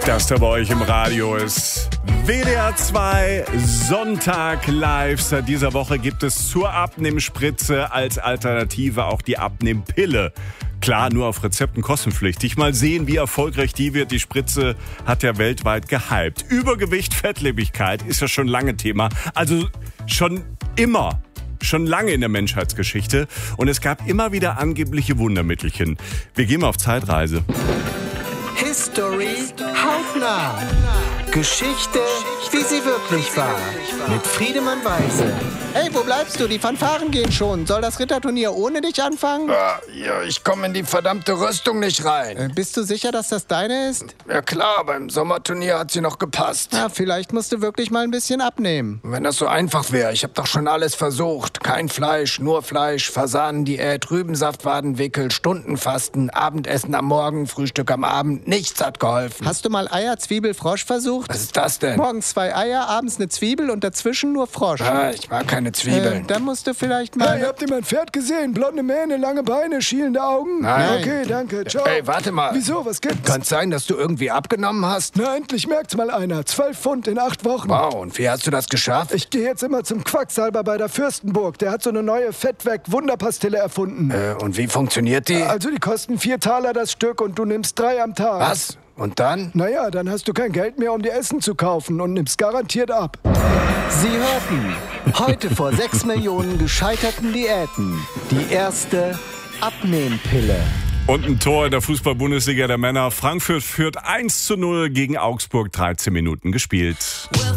Das da bei euch im Radio ist WDR 2 Sonntag live. Seit dieser Woche gibt es zur Abnehmspritze als Alternative auch die Abnehmpille. Klar, nur auf Rezepten kostenpflichtig. Mal sehen, wie erfolgreich die wird. Die Spritze hat ja weltweit gehypt. Übergewicht, Fettleibigkeit ist ja schon lange Thema. Also schon lange in der Menschheitsgeschichte. Und es gab immer wieder angebliche Wundermittelchen. Wir gehen mal auf Zeitreise. History hautnah. Geschichte, wie sie wirklich war. Mit Friedemann Weise. Hey, wo bleibst du? Die Fanfaren gehen schon. Soll das Ritterturnier ohne dich anfangen? Ja, ich komme in die verdammte Rüstung nicht rein. Bist du sicher, dass das deine ist? Ja klar, beim Sommerturnier hat sie noch gepasst. Ja, vielleicht musst du wirklich mal ein bisschen abnehmen. Wenn das so einfach wäre, ich habe doch schon alles versucht. Kein Fleisch, nur Fleisch, Fasanendiät, Rübensaftwadenwickel, Stundenfasten, Abendessen am Morgen, Frühstück am Abend. Nichts hat geholfen. Hast du mal Eier, Zwiebel, Frosch versucht? Was ist das denn? Morgens 2 Eier, abends eine Zwiebel und dazwischen nur Frosch. Ich mag keine Zwiebeln. Dann musst du vielleicht mal... Hey, habt ihr mein Pferd gesehen? Blonde Mähne, lange Beine, schielende Augen? Nein. Okay, danke, ciao. Ey, warte mal. Wieso, was gibt's? Kann es sein, dass du irgendwie abgenommen hast? Na, endlich merkt's mal einer. 12 Pfund in 8 Wochen. Wow, und wie hast du das geschafft? Ich gehe jetzt immer zum Quacksalber bei der Fürstenburg. Der hat so eine neue Fettweg-Wunderpastille erfunden. Und wie funktioniert die? Also die kosten 4 Taler das Stück und du nimmst 3 am Tag. Was? Und dann? Naja, dann hast du kein Geld mehr, um dir Essen zu kaufen und nimmst garantiert ab. Sie hörten heute vor 6 Millionen gescheiterten Diäten die erste Abnehmpille. Und ein Tor in der Fußball-Bundesliga der Männer. Frankfurt führt 1:0 gegen Augsburg, 13 Minuten gespielt.